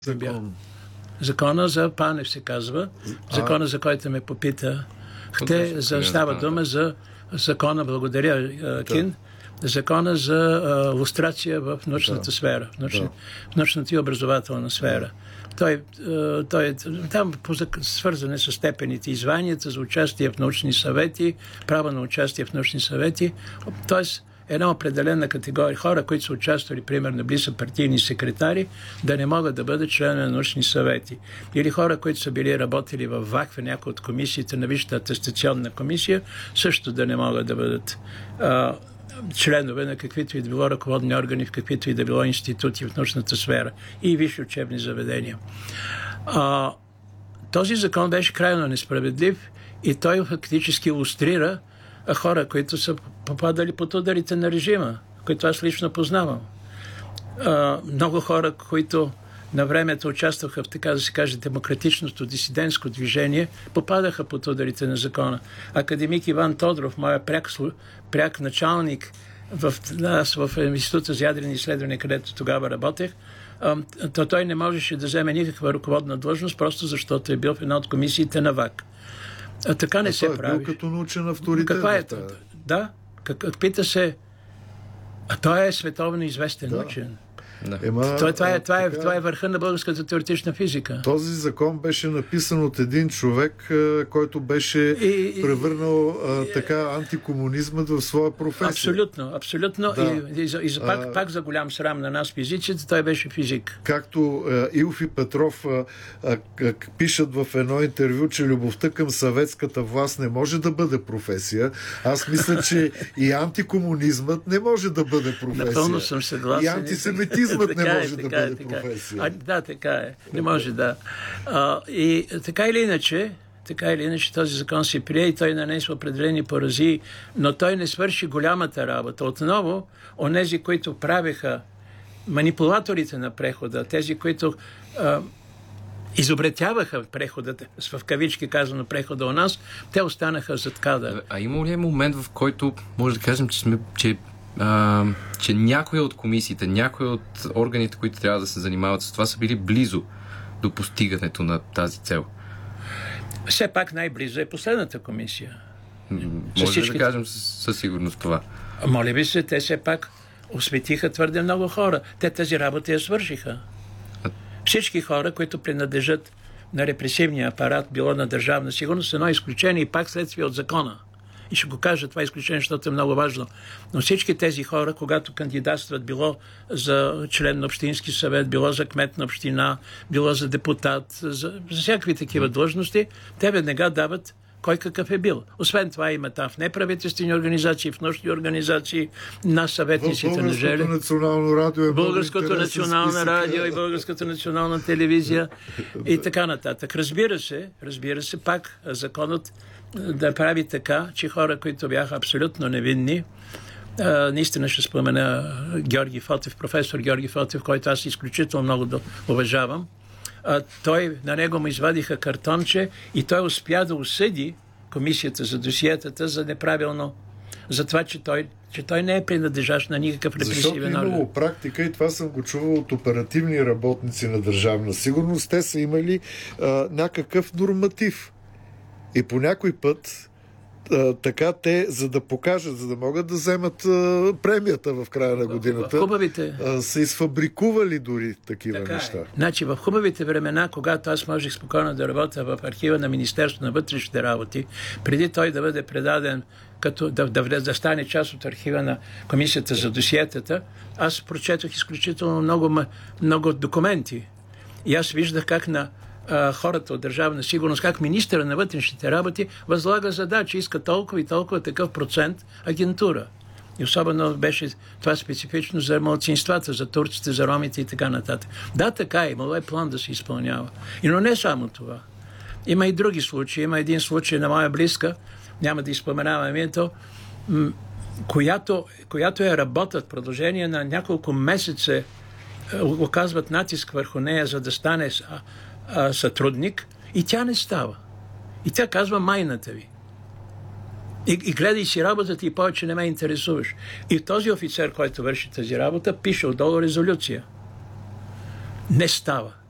закон? Закона за Панев се казва. Закона, за който ме попита. Става дума за закона, благодаря, Кин, закона за лустрация в научната сфера, в научната и образователна сфера. Той е там свързане с степените и званията за участие в научни съвети, право на участие в научни съвети, т.е. една определена категория хора, които са участвали, примерно, били са партийни секретари, да не могат да бъдат членове на научни съвети. Или хора, които са били работили в ВАК, в някои от комисиите на Висшата атестационна комисия, също да не могат да бъдат членове на каквито и да било ръководни органи, в каквито и да било институти в научната сфера и висши учебни заведения. Този закон беше крайно несправедлив и той фактически илюстрира хора, които са попадали под ударите на режима, които аз лично познавам. Много хора, които на времето участваха в, така да се каже, демократичното дисидентско движение, попадаха под ударите на закона. Академик Иван Тодоров, моя пряк началник в Института за ядрени изследвания, където тогава работех, той не можеше да вземе никаква ръководна длъжност, просто защото е бил в една от комисиите на ВАК. Така не се прави. Бил като научен авторитет. Каква е? Да. Пита се, той е световно известен учен. Това е върха на българската теоретична физика. Този закон беше написан от един човек, който беше превърнал антикомунизмът в своя професия. Абсолютно. Да. И пак за голям срам на нас физиците, той беше физик. Както Илф и Петров пишат в едно интервю, че любовта към съветската власт не може да бъде професия. Аз мисля, че и антикомунизмът не може да бъде професия. Напълно съм съгласен. И антисемитизмът не може да бъде професия. Да, така е. Не може да. И така или иначе, този закон се прие и той нанесва определени поразии, но той не свърши голямата работа. Отново, онези, които правеха манипулаторите на прехода, тези, които изобретяваха прехода, в кавички казано прехода у нас, те останаха зад кадър. А има ли момент, в който може да кажем, че някои от комисиите, някои от органите, които трябва да се занимават с това, са били близо до постигането на тази цел? Все пак най-близо е последната комисия. Може да кажем със сигурност това. Моля ви се, те все пак осветиха твърде много хора. Те тази работа я свършиха. Всички хора, които принадлежат на репресивния апарат, било на държавна сигурност, едно изключение и пак следствие от закона. И ще го кажа това изключение, защото е много важно. Но всички тези хора, когато кандидатстват било за член на общински съвет, било за кмет на община, било за депутат, за всякакви такива длъжности, те веднага дават кой какъв е бил. Освен това има там в неправителствени организации, в научни организации, на съветниците на Желев. Българското национално радио и Българската национална телевизия и така нататък. Разбира се, пак законът да прави така, че хора, които бяха абсолютно невинни, наистина ще спомена Георги Фотев, професор Георги Фотев, който аз изключително много уважавам. На него му извадиха картонче и той успя да осъди комисията за досиетата за неправилно, за това, че той не е принадлежащ на никакъв репресивен орган. Защото имало практика, и това съм го чувал от оперативни работници на Държавна сигурност, те са имали някакъв норматив. И по някой път така те, за да покажат, за да могат да вземат премията в края на годината, са изфабрикували дори такива неща. Значи в хубавите времена, когато аз можех спокойно да работя в архива на Министерството на вътрешните работи, преди той да бъде предаден, да стане част от архива на Комисията за досиетата, аз прочетох изключително много документи. И аз виждах как на хората от Държавна сигурност, как министъра на вътрешните работи възлага задача, иска толкова и толкова такъв процент агентура. И особено беше това специфично за малцинствата, за турците, за ромите и така нататък. Да, така е, имало е план да се изпълнява. Но не само това. Има и други случаи. Има един случай на моя близка, няма да изпоменавам името, която е работят в продължение на няколко месеца, оказват натиск върху нея, за да стане сътрудник, и тя не става. И тя казва: майната ви. И гледай си работата и повече не ме интересуваш. И този офицер, който върши тази работа, пише отдолу резолюция. Не става.